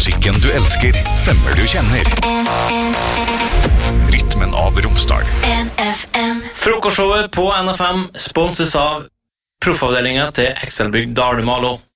Musikken du elsker, stemmer du kjenner. Rytmen av Romsdal. NFM. Frokostshowet på NFM sponses av proffavdelingen til Excelbygg Dalmalo.